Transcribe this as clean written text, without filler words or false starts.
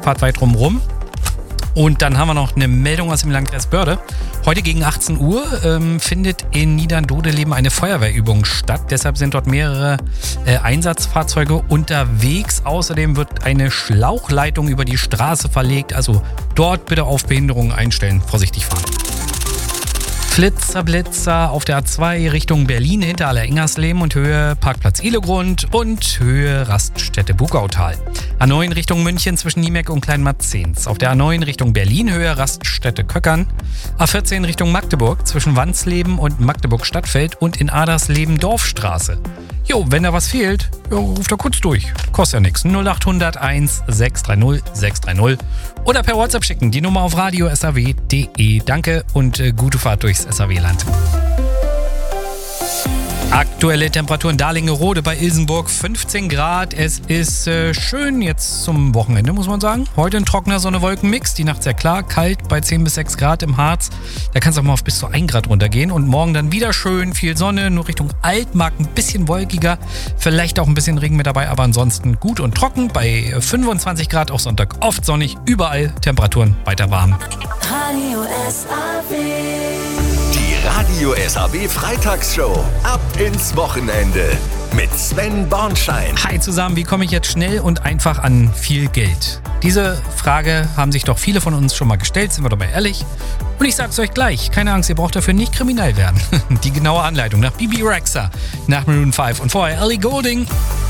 fahrt weit rum. Und dann haben wir noch eine Meldung aus dem Landkreis Börde. Heute gegen 18 Uhr findet in Niederndodeleben eine Feuerwehrübung statt. Deshalb sind dort mehrere Einsatzfahrzeuge unterwegs. Außerdem wird eine Schlauchleitung über die Straße verlegt. Also dort bitte auf Behinderungen einstellen. Vorsichtig fahren. Flitzer auf der A2 Richtung Berlin hinter Allerengers-Leben und Höhe Parkplatz Ihlegrund und Höhe Raststätte Bugautal. A9 Richtung München zwischen Niemeck und Kleinmatzens. Auf der A9 Richtung Berlin Höhe Raststätte Köckern. A14 Richtung Magdeburg zwischen Wandsleben und Magdeburg Stadtfeld und in Adersleben Dorfstraße. Jo, wenn da was fehlt, ruft da kurz durch. Kostet ja nichts. 0800 1 630 630 oder per WhatsApp schicken. Die Nummer auf radio.saw.de. Danke und gute Fahrt durchs SAW-Land. Aktuelle Temperaturen Dalingerode bei Ilsenburg 15 Grad. Es ist schön jetzt zum Wochenende, muss man sagen. Heute ein trockener Sonne-Wolken-Mix. Die Nacht sehr klar, kalt bei 10 bis 6 Grad im Harz. Da kann es auch mal auf bis zu 1 Grad runtergehen. Und morgen dann wieder schön, viel Sonne. Nur Richtung Altmark ein bisschen wolkiger. Vielleicht auch ein bisschen Regen mit dabei, aber ansonsten gut und trocken. Bei 25 Grad auch Sonntag oft sonnig. Überall Temperaturen weiter warm. Radio SAW. Die Radio SAW Freitagsshow. Ab ins Wochenende. Mit Sven Bornschein. Hi zusammen, wie komme ich jetzt schnell und einfach an viel Geld? Diese Frage haben sich doch viele von uns schon mal gestellt, sind wir doch mal ehrlich. Und ich sag's euch gleich, keine Angst, ihr braucht dafür nicht kriminell werden. Die genaue Anleitung nach Bibi Rexha, nach Maroon 5 und vorher Ellie Goulding.